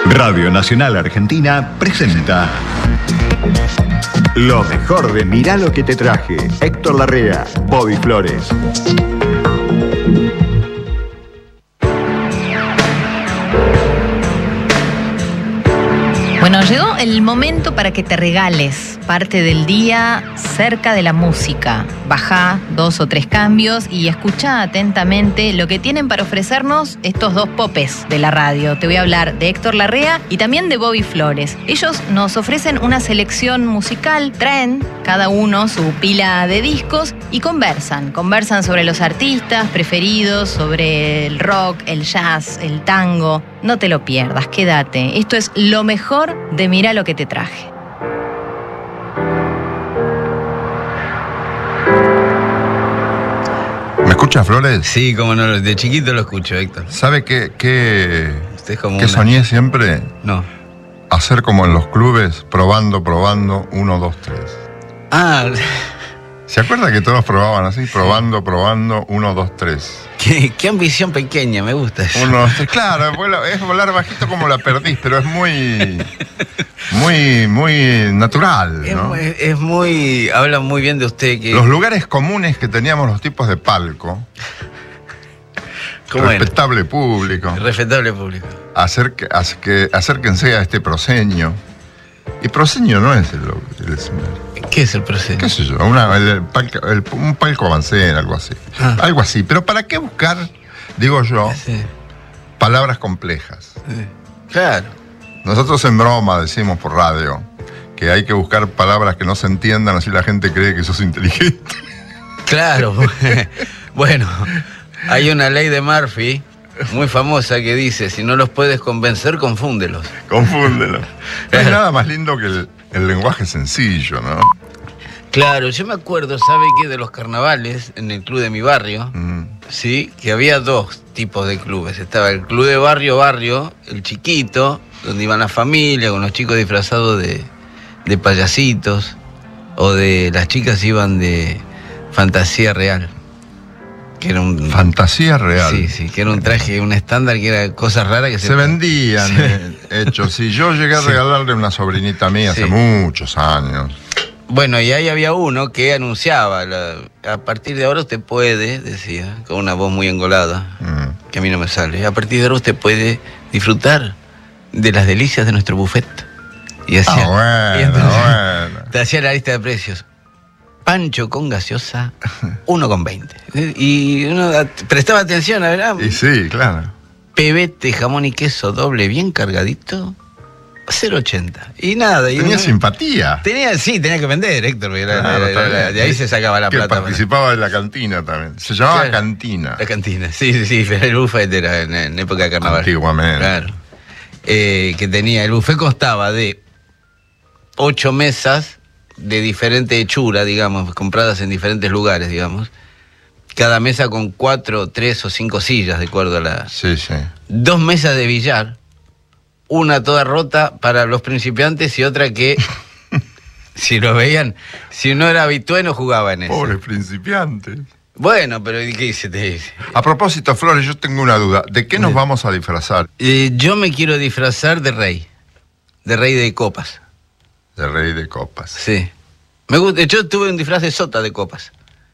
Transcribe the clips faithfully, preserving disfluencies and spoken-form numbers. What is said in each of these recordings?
Radio Nacional Argentina presenta lo mejor de Mirá lo que te traje. Héctor Larrea, Bobby Flores. Bueno, llegó el momento para que te regales parte del día cerca de la música. Bajá dos o tres cambios y escuchá atentamente lo que tienen para ofrecernos estos dos popes de la radio. Te voy a hablar de Héctor Larrea y también de Bobby Flores. Ellos nos ofrecen una selección musical, traen cada uno su pila de discos y conversan. Conversan sobre los artistas preferidos, sobre el rock, el jazz, el tango. No te lo pierdas, quédate. Esto es lo mejor de Mirá lo que te traje. ¿Me escuchas, Flores? Sí, como no, de chiquito lo escucho, Héctor. ¿Sabe qué, qué, Usted es como qué una... soñé siempre? No. Hacer como en los clubes, probando, probando, uno, dos, tres. Ah, ¿Se acuerda que todos probaban así? Probando, probando, uno, dos, tres. qué, qué ambición pequeña, me gusta eso. Uno, dos, tres. Claro, vuela- es volar bajito como la perdiz, pero es muy, muy, muy natural, Es, ¿no? muy- es muy... Habla muy bien de usted que... Los lugares comunes que teníamos los tipos de palco, ¿Cómo era? respetable público, Respetable público. acerque- acerque- acérquense a este proseño. Y proseño no es el, el escenario. ¿Qué es el proceso? ¿Qué sé yo? Una- el- el palco- el- un palco avancé, algo así. Ah. Algo así. Pero ¿para qué buscar, digo yo, Sí, palabras complejas? sí. Claro. Nosotros en broma decimos por radio que hay que buscar palabras que no se entiendan, así la gente cree que sos inteligente. Claro. Bueno, hay una ley de Murphy muy famosa que dice, si no los puedes convencer, confúndelos. Confúndelo. No hay nada más lindo que el, el lenguaje sencillo, ¿no? Claro, yo me acuerdo, ¿sabe qué? De los carnavales en el club de mi barrio, Mm. sí, que había dos tipos de clubes. Estaba el club de barrio, barrio, el chiquito, donde iban las familias, con los chicos disfrazados de, de payasitos, o de las chicas iban de fantasía real. Que era un... Fantasía real. Sí, sí, que era un traje, un estándar que era cosas raras que se... Se vendían Sí. eh, hechos. Sí, yo llegué a Sí. regalarle a una sobrinita mía Sí. hace muchos años. Bueno, y ahí había uno que anunciaba, la- a partir de ahora usted puede, decía, con una voz muy engolada, Mm. que a mí no me sale, a partir de ahora usted puede disfrutar de las delicias de nuestro buffet. Y hacía, Ah, y bueno, entonces, bueno. te hacía la lista de precios. Pancho con gaseosa, uno con veinte. Y uno prestaba atención, a ver, Y sí, claro. pebete, jamón y queso doble bien cargadito, cero ochenta. Y nada. Y Tenía uno- simpatía. Tenía, sí, tenía que vender, Héctor. Era- Claro, era- está era- bien. de ahí se sacaba la Que plata. participaba de la cantina también. Se llamaba Claro. cantina. La cantina, sí, sí, sí, pero el buffet era en, en época de carnaval. Antiguamente. Claro. Eh, que tenía, el buffet constaba de ocho mesas de diferente hechura, digamos, compradas en diferentes lugares, digamos. Cada mesa con cuatro, tres o cinco sillas, de acuerdo a la... Sí, sí. Dos mesas de billar, una toda rota para los principiantes y otra que, si lo veían, si uno era habitué no jugaba en eso. Pobres principiantes. Bueno, pero ¿qué dice? Te dice? A propósito, Flores, yo tengo una duda. ¿De qué nos Sí. vamos a disfrazar? Eh, yo me quiero disfrazar de rey, de rey de copas. De rey de copas. Sí. Me gusta, yo tuve un disfraz de sota de copas.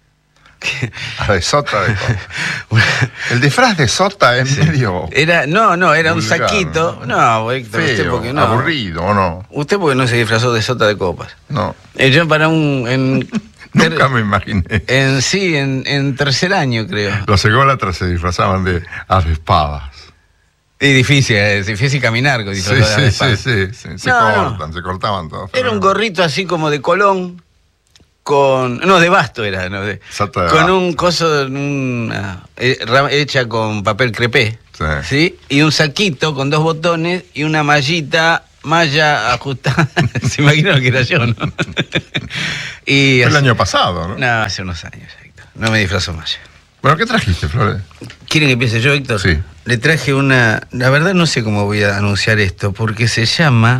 Ah, de sota de copas. El disfraz de sota es medio Era, no, no, era un vulgar, saquito. No, Héctor, usted feo, porque no. aburrido, ¿o no? Usted porque no se disfrazó de sota de copas. No, Eh, yo para un... En, nunca me imaginé. en sí, en, en tercer año, creo. Los ególatras se disfrazaban de avespadas. Y difícil, es difícil caminar con Sí, disfrazado de sí, sí, espada. sí, sí. Se No, no. cortan, se cortaban todos. Era un gorrito así como de Colón, con... No, de basto era, ¿no? De- Sota de con basto. un coso, una, eh, ra- hecha con papel crepé, Sí. ¿sí? Y un saquito con dos botones y una mallita, malla ajustada. Se imaginan que era yo, ¿no? y Fue el así- año pasado, ¿no? No, hace unos años, Héctor. No me disfrazo más. Bueno, ¿qué trajiste, Flores? ¿Quieren que empiece yo, Héctor? Sí. Le traje una... La verdad no sé cómo voy a anunciar esto, porque se llama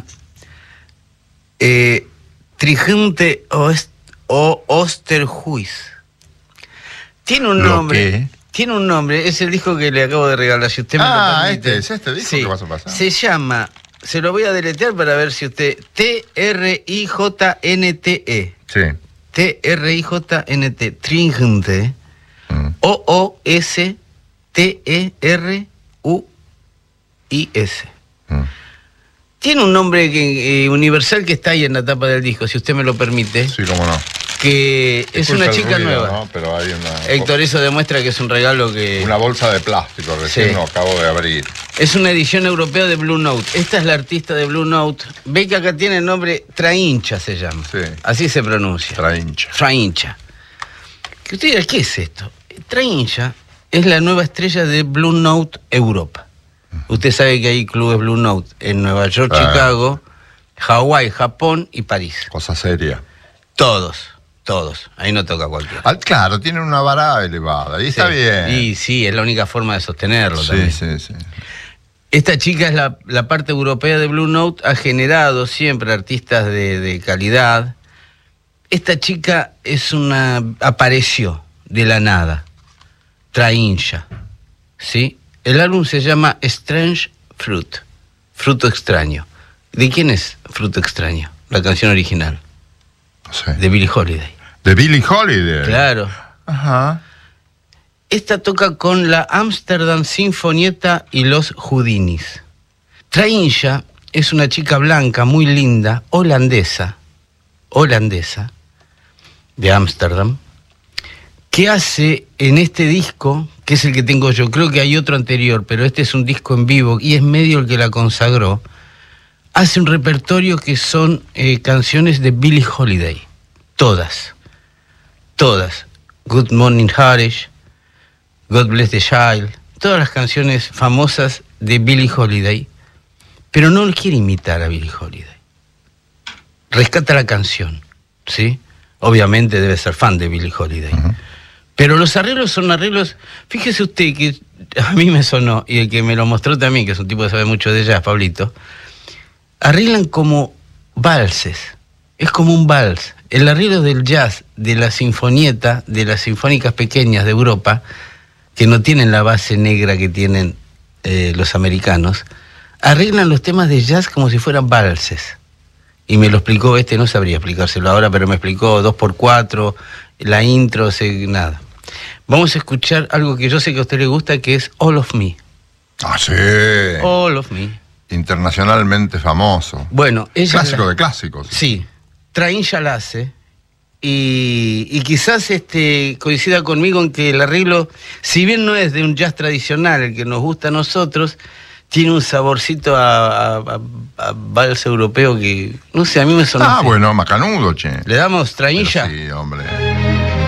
eh, Trigente Oest- o Osterhuis. Tiene un ¿Lo nombre... qué? Tiene un nombre, es el disco que le acabo de regalar, si usted me Ah, lo permite. este, es este disco que vas a pasar. Se llama se lo voy a deletrear para ver si usted... T R I J N T E. Sí. T R I J N T. Tringente. Mm. O O S T E R U I S. Mm. Tiene un nombre que, eh, universal que está ahí en la tapa del disco, si usted me lo permite. Sí, cómo no. Que es Disculpa una el chica ruido, nueva. ¿no? Pero hay una, Héctor, eso demuestra que es un regalo que... una bolsa de plástico, recién Sí. lo acabo de abrir. Es una edición europea de Blue Note. Esta es la artista de Blue Note. Ve que acá tiene el nombre Traincha, se llama. Sí. Así se pronuncia. Traincha. Traincha. Que usted dirá, ¿qué es esto? Traincha es la nueva estrella de Blue Note Europa. Usted sabe que hay clubes Blue Note en Nueva York, Ah. Chicago, Hawái, Japón y París. Cosa seria. Todos, todos. Ahí no toca cualquiera. Ah, claro, tienen una vara elevada y está Sí. bien. Y sí, es la única forma de sostenerlo sí, también. sí, sí. Esta chica es la, la parte europea de Blue Note, ha generado siempre artistas de, de calidad. Esta chica es una apareció de la nada, Traincha, ¿sí? El álbum se llama Strange Fruit, Fruto Extraño. ¿De quién es Fruto Extraño? La canción original, No sé. de Billie Holiday. De Billie Holiday. Claro. Ajá. Esta toca con la Amsterdam Sinfonietta y los Houdinis. Traincha es una chica blanca, muy linda, holandesa, holandesa, de Ámsterdam, que hace en este disco, que es el que tengo yo, creo que hay otro anterior, pero este es un disco en vivo y es medio el que la consagró, hace un repertorio que son eh, canciones de Billie Holiday, todas, todas. Good Morning Harish, God Bless the Child, todas las canciones famosas de Billie Holiday, pero no quiere imitar a Billie Holiday. Rescata la canción, ¿sí? Obviamente debe ser fan de Billie Holiday. Uh-huh. Pero los arreglos son arreglos, fíjese usted que a mí me sonó, y el que me lo mostró también, que es un tipo que sabe mucho de jazz, Pablito, arreglan como valses, es como un vals. El arreglo del jazz, de la sinfonieta, de las sinfónicas pequeñas de Europa, que no tienen la base negra que tienen eh, los americanos, arreglan los temas de jazz como si fueran valses. Y me lo explicó este, no sabría explicárselo ahora, pero me explicó dos por cuatro, la intro, se, nada. Vamos a escuchar algo que yo sé que a usted le gusta, que es All of Me. Ah, sí. All of Me. Internacionalmente famoso. Bueno, ella... Clásico la- de clásicos. Sí, Traincha la hace, y, y quizás este, coincida conmigo en que el arreglo, si bien no es de un jazz tradicional, el que nos gusta a nosotros, tiene un saborcito a, a, a, a vals europeo que, no sé, a mí me sonó Ah, así. bueno, macanudo, che. ¿Le damos Pero Traincha? sí, hombre.